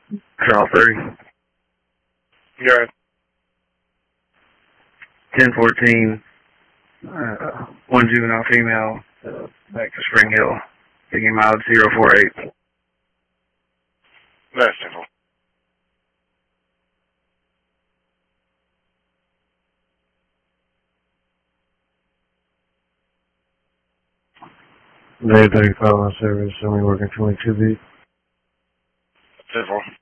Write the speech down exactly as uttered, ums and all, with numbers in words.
Trial thirty. You're right. ten fourteen, uh, one juvenile female, uh, back to Spring Hill. Taking mileage zero four eight. That's simple. Day thirty-five on service, only working twenty-two beat. Simple.